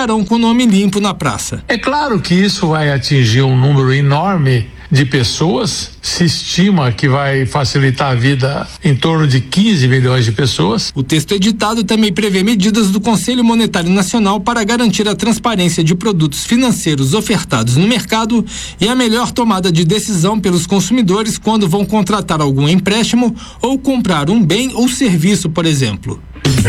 ficarão com o nome limpo na praça. É claro que isso vai atingir um número enorme de pessoas, se estima que vai facilitar a vida em torno de 15 milhões de pessoas. O texto editado também prevê medidas do Conselho Monetário Nacional para garantir a transparência de produtos financeiros ofertados no mercado e a melhor tomada de decisão pelos consumidores quando vão contratar algum empréstimo ou comprar um bem ou serviço, por exemplo.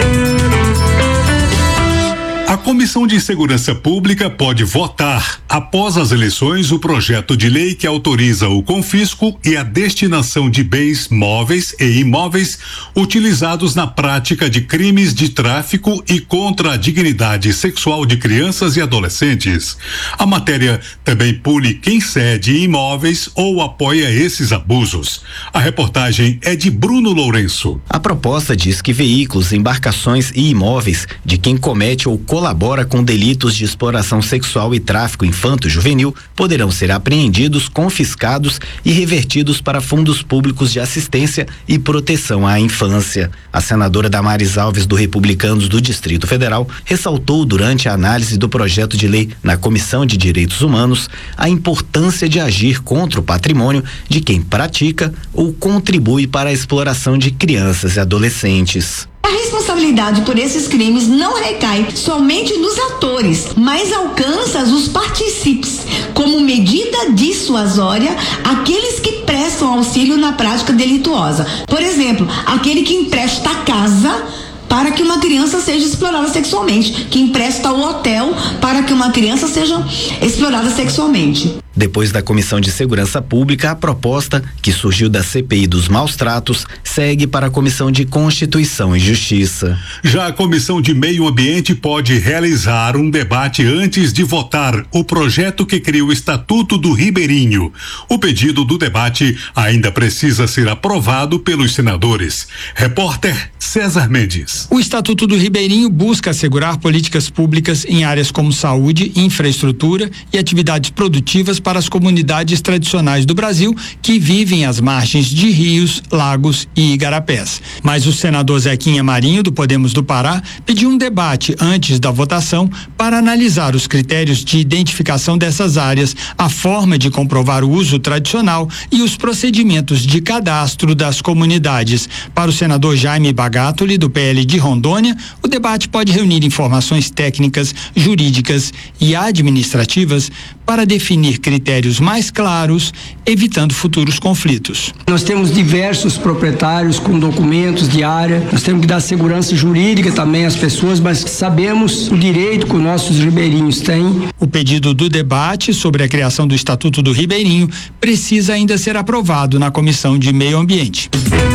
A Comissão de Segurança Pública pode votar, após as eleições, o projeto de lei que autoriza o confisco e a destinação de bens móveis e imóveis utilizados na prática de crimes de tráfico e contra a dignidade sexual de crianças e adolescentes. A matéria também pune quem cede imóveis ou apoia esses abusos. A reportagem é de Bruno Lourenço. A proposta diz que veículos, embarcações e imóveis de quem comete ou colabora com delitos de exploração sexual e tráfico infanto-juvenil poderão ser apreendidos, confiscados e revertidos para fundos públicos de assistência e proteção à infância. A senadora Damares Alves, do Republicanos do Distrito Federal, ressaltou durante a análise do projeto de lei na Comissão de Direitos Humanos a importância de agir contra o patrimônio de quem pratica ou contribui para a exploração de crianças e adolescentes. A responsabilidade por esses crimes não recai somente nos atores, mas alcança os partícipes, como medida dissuasória aqueles que prestam auxílio na prática delituosa. Por exemplo, aquele que empresta a casa para que uma criança seja explorada sexualmente, que empresta o hotel para que uma criança seja explorada sexualmente. Depois da Comissão de Segurança Pública, a proposta, que surgiu da CPI dos maus tratos, segue para a Comissão de Constituição e Justiça. Já a Comissão de Meio Ambiente pode realizar um debate antes de votar o projeto que cria o Estatuto do Ribeirinho. O pedido do debate ainda precisa ser aprovado pelos senadores. Repórter César Mendes. O Estatuto do Ribeirinho busca assegurar políticas públicas em áreas como saúde, infraestrutura e atividades produtivas para as comunidades tradicionais do Brasil que vivem às margens de rios, lagos e igarapés. Mas o senador Zequinha Marinho, do Podemos do Pará, pediu um debate antes da votação para analisar os critérios de identificação dessas áreas, a forma de comprovar o uso tradicional e os procedimentos de cadastro das comunidades. Para o senador Jaime Bagatoli, do PL de Rondônia, o debate pode reunir informações técnicas, jurídicas e administrativas para definir critérios mais claros, evitando futuros conflitos. Nós temos diversos proprietários com documentos de área, nós temos que dar segurança jurídica também às pessoas, mas sabemos o direito que os nossos ribeirinhos têm. O pedido do debate sobre a criação do Estatuto do Ribeirinho precisa ainda ser aprovado na Comissão de Meio Ambiente.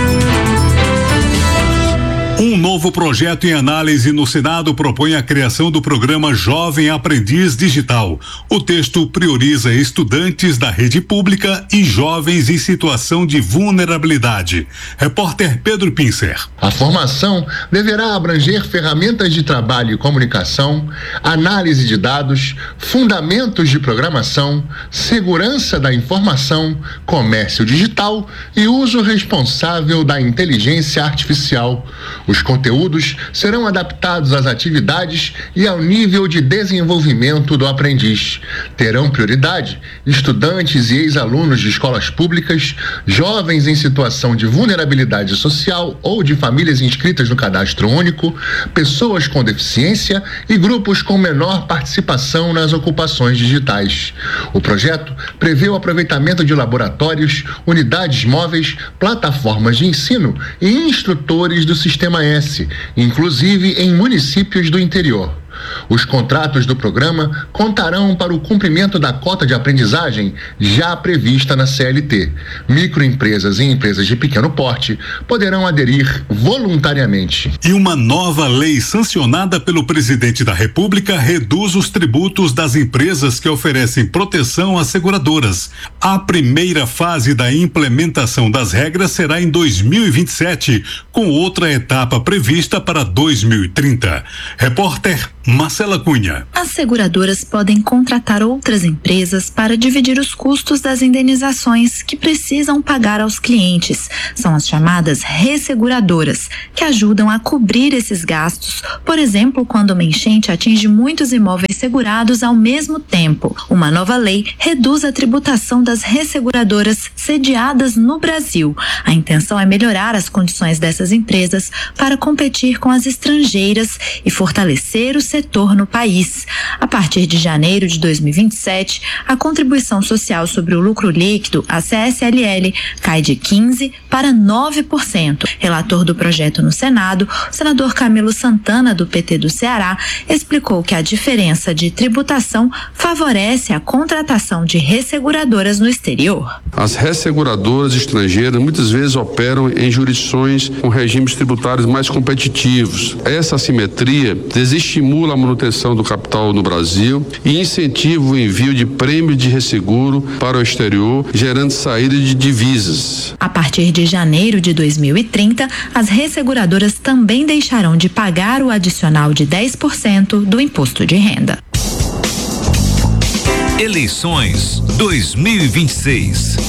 Um novo projeto em análise no Senado propõe a criação do programa Jovem Aprendiz Digital. O texto prioriza estudantes da rede pública e jovens em situação de vulnerabilidade. Repórter Pedro Pincer. A formação deverá abranger ferramentas de trabalho e comunicação, análise de dados, fundamentos de programação, segurança da informação, comércio digital e uso responsável da inteligência artificial. Os conteúdos serão adaptados às atividades e ao nível de desenvolvimento do aprendiz. Terão prioridade estudantes e ex-alunos de escolas públicas, jovens em situação de vulnerabilidade social ou de famílias inscritas no cadastro único, pessoas com deficiência e grupos com menor participação nas ocupações digitais. O projeto prevê o aproveitamento de laboratórios, unidades móveis, plataformas de ensino e instrutores do Sistema S, inclusive em municípios do interior. Os contratos do programa contarão para o cumprimento da cota de aprendizagem já prevista na CLT. Microempresas e empresas de pequeno porte poderão aderir voluntariamente. E uma nova lei sancionada pelo presidente da República reduz os tributos das empresas que oferecem proteção às seguradoras. A primeira fase da implementação das regras será em 2027, com outra etapa prevista para 2030. Repórter Marcela Cunha. As seguradoras podem contratar outras empresas para dividir os custos das indenizações que precisam pagar aos clientes. São as chamadas resseguradoras, que ajudam a cobrir esses gastos, por exemplo, quando uma enchente atinge muitos imóveis segurados ao mesmo tempo. Uma nova lei reduz a tributação das resseguradoras sediadas no Brasil. A intenção é melhorar as condições dessas empresas para competir com as estrangeiras e fortalecer o setor no país. A partir de janeiro de 2027, a contribuição social sobre o lucro líquido, a CSLL, cai de 15% para 9%. Relator do projeto no Senado, o senador Camilo Santana, do PT do Ceará, explicou que a diferença de tributação favorece a contratação de resseguradoras no exterior. As resseguradoras estrangeiras muitas vezes operam em jurisdições com regimes tributários mais competitivos. Essa assimetria desestimula a manutenção do capital no Brasil e incentiva o envio de prêmios de resseguro para o exterior, gerando saída de divisas. A partir de janeiro de 2030, as resseguradoras também deixarão de pagar o adicional de 10% do imposto de renda. Eleições 2026.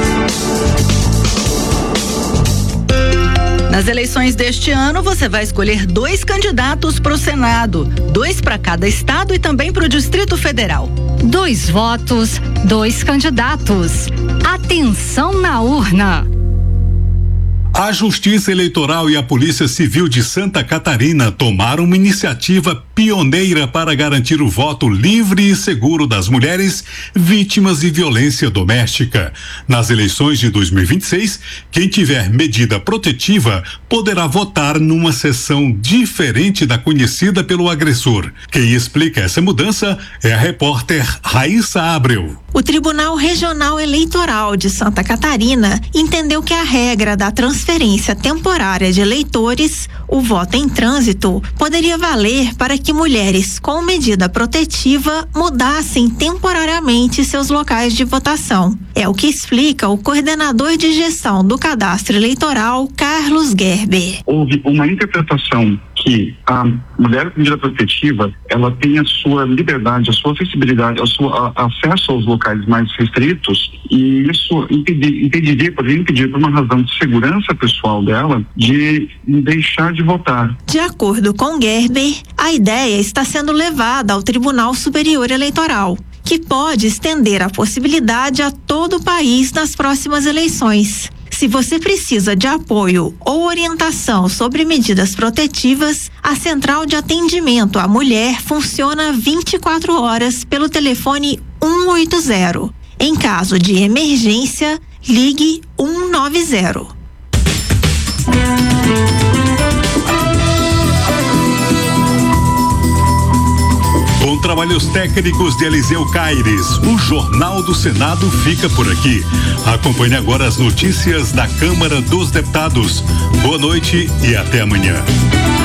Nas eleições deste ano, você vai escolher 2 candidatos para o Senado, 2 para cada estado e também para o Distrito Federal. 2 votos, 2 candidatos. Atenção na urna! A Justiça Eleitoral e a Polícia Civil de Santa Catarina tomaram uma iniciativa pioneira para garantir o voto livre e seguro das mulheres vítimas de violência doméstica. Nas eleições de 2026, quem tiver medida protetiva poderá votar numa sessão diferente da conhecida pelo agressor. Quem explica essa mudança é a repórter Raíssa Abreu. O Tribunal Regional Eleitoral de Santa Catarina entendeu que a regra da transferência temporária de eleitores, o voto em trânsito, poderia valer para que mulheres com medida protetiva mudassem temporariamente seus locais de votação. É o que explica o coordenador de gestão do cadastro eleitoral, Carlos Gerber. Houve uma interpretação que a mulher com medida protetiva, ela tem a sua liberdade, a sua acessibilidade, o seu acesso aos locais mais restritos, e isso poderia impedir, por uma razão de segurança pessoal dela, de deixar de votar. De acordo com Gerber, a ideia está sendo levada ao Tribunal Superior Eleitoral, que pode estender a possibilidade a todo o país nas próximas eleições. Se você precisa de apoio ou orientação sobre medidas protetivas, a Central de Atendimento à Mulher funciona 24 horas pelo telefone 180. Em caso de emergência, ligue 190. Com trabalhos técnicos de Eliseu Caires, o Jornal do Senado fica por aqui. Acompanhe agora as notícias da Câmara dos Deputados. Boa noite e até amanhã.